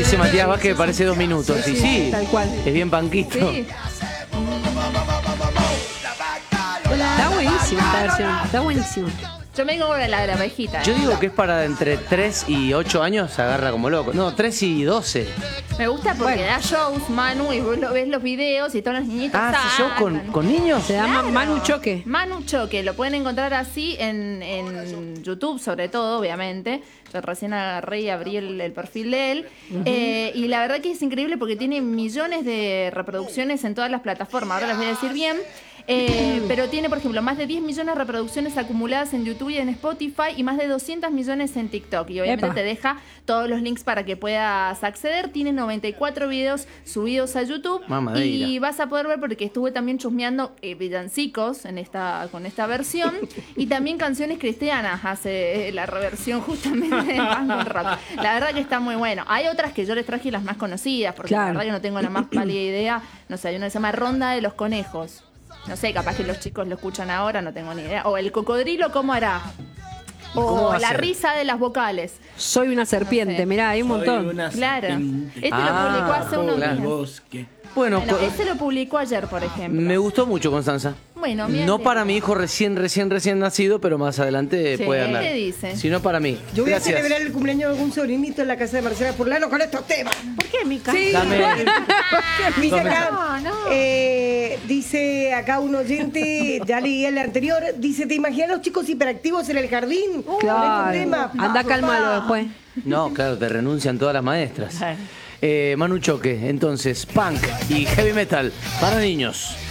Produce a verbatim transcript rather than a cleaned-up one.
Dice Matías Vázquez que parece dos minutos. Sí, Y sí, sí, tal cual. es bien panquito. Sí. Está buenísima esta versión. Está buenísima. Yo me digo la de la abejita. Yo ¿eh? digo que es para entre tres y ocho años, se agarra como loco. No, tres y doce. Me gusta porque Bueno. da shows, Manu, y vos lo ves los videos y todos los niñitos Ah, ¿sí yo con, saltan. con niños? Se llama Claro. Manu Choque. Manu Choque, lo pueden encontrar así en, en YouTube, sobre todo, obviamente. Yo recién agarré y abrí el, el perfil de él. Eh, y la verdad que es increíble porque tiene millones de reproducciones en todas las plataformas. Ahora les voy a decir bien. Eh, pero tiene, por ejemplo, más de diez millones de reproducciones acumuladas en YouTube y en Spotify y más de doscientos millones en TikTok. Y obviamente Epa. te deja todos los links para que puedas acceder. Tiene noventa y cuatro videos subidos a YouTube. Mamadera. Y vas a poder ver porque estuve también chusmeando eh, villancicos en esta, con esta versión y también canciones cristianas. Hace eh, la reversión justamente de Bang Rock. La verdad que está muy bueno. Hay otras que yo les traje las más conocidas porque Claro. la verdad que no tengo la más pálida idea. No sé, hay una que se llama Ronda de los Conejos. No sé, capaz que los chicos lo escuchan ahora, no tengo ni idea. O el cocodrilo, ¿cómo hará? cómo O va a la ser? risa de las vocales. Soy una serpiente. No sé. Mirá, hay un Soy montón. una Claro. serpiente Este Ah, lo publicó hace unos por el días. bosque. Bueno, Bueno, co- ese lo publicó ayer, por ejemplo. me gustó mucho, Constanza. Bueno, bien, No bien. para mi hijo recién, recién, recién nacido, pero más adelante Sí, puede andar. ¿qué dice? Sino para mí. Yo voy Gracias. a celebrar el cumpleaños de algún sobrinito en la casa de Marcela Furlano con estos temas. ¿Por qué, Mica? Sí. Dame. Dice Dame. acá, No, no. eh, dice acá un oyente, ya leí el anterior, dice, ¿te imaginas los chicos hiperactivos en el jardín? Con Claro. estos temas. Anda, cálmalo después. No, claro, te renuncian todas las maestras. Eh, Manu Choque, entonces, punk y heavy metal para niños.